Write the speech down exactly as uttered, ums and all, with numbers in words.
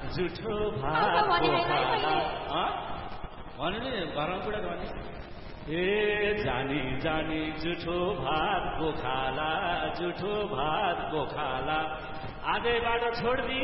जुठो भात गोखाला भन्नु नि घरमा बुढा भन्ने ए जानी जानी जुठो भात गोखाला जुठो भात गोखाला आधै बाटो छोड्दी